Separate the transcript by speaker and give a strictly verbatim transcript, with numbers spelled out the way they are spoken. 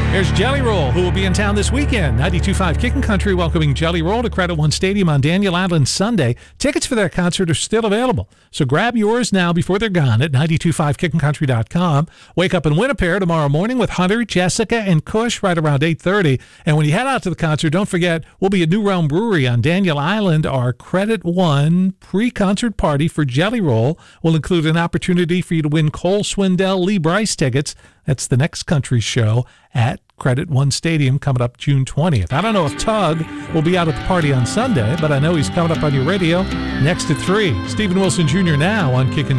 Speaker 1: There's Jelly Roll, who will be in town this weekend. ninety-two point five Kickin' Country welcoming Jelly Roll to Credit One Stadium on Daniel Island Sunday. Tickets for that concert are still available, so grab yours now before they're gone at ninety-two point five kickin country dot com. Wake up and win a pair tomorrow morning with Hunter, Jessica, and Kush right around eight thirty. And when you head out to the concert, don't forget, we'll be at New Realm Brewery on Daniel Island. Our Credit One pre-concert party for Jelly Roll will include an opportunity for you to win Cole Swindell Lee Brice tickets. That's the next country show at Credit One Stadium coming up June twentieth. I don't know if Tug will be out at the party on Sunday, but I know he's coming up on your radio next at three. Stephen Wilson Junior now on Kickin'